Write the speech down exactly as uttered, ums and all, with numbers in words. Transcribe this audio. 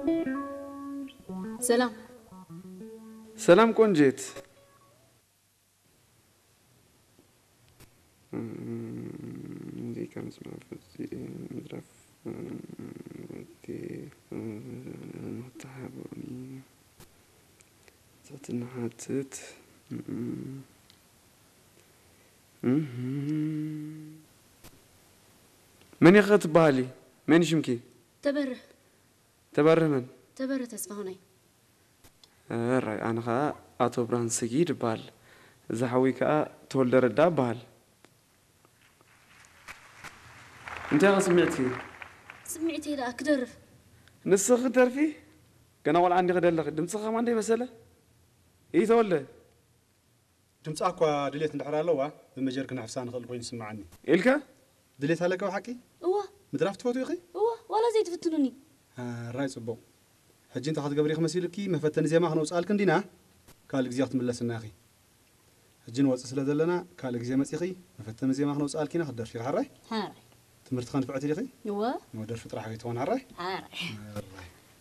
سلام سلام كونجيت دي كان اسمها فزي مدرف دي تحبوني صوتنا حاتت من يخط بالي من يشمكي تبره تبره من تبره تسمعني راي أنا خا أتو بران سجيد بال زحوي كا تولدر دا بال أنت يا سمعتي سمعتي لا أقدر نسخ تعرفي كان أول عندي غدا لك دم سخ ما عندي مسألة إيه تولد دم ساقوا دليت ندحر الله بمجرك نحسان خلق وين سمعني إلكا دليت هلك وحكي هو مدرافت فوتو يا أخي هو ولا زي تفتنوني ها راي صبو حجي انت خاطر قبري خمسيلكي ما فتني زي ما خنو سالك ندينا قال لك زيات ملسنا اخي حجي نوصل سلا دلنا قال لك زي ما اخي ما فتني زي ما خنو سالكينا خدر في حراي حراي تمرت خان فعتي اخي هو ما در فطره حيت وانا حراي حراي